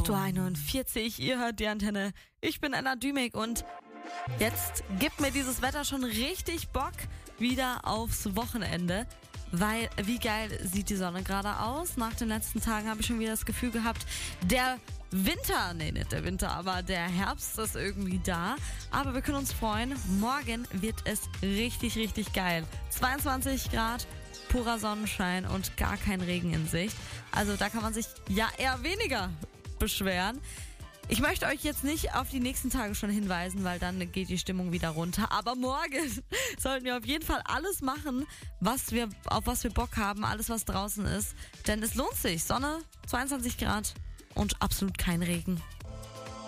8:41 Uhr, ihr hört die Antenne. Ich bin Anna Dümig und jetzt gibt mir dieses Wetter schon richtig Bock wieder aufs Wochenende. Weil, wie geil sieht die Sonne gerade aus? Nach den letzten Tagen habe ich schon wieder das Gefühl gehabt, der Herbst ist irgendwie da. Aber wir können uns freuen, morgen wird es richtig, richtig geil. 22 Grad, purer Sonnenschein und gar kein Regen in Sicht. Also da kann man sich ja eher weniger beschweren. Ich möchte euch jetzt nicht auf die nächsten Tage schon hinweisen, weil dann geht die Stimmung wieder runter. Aber morgen sollten wir auf jeden Fall alles machen, auf was wir Bock haben, alles was draußen ist. Denn es lohnt sich. Sonne, 22 Grad und absolut kein Regen.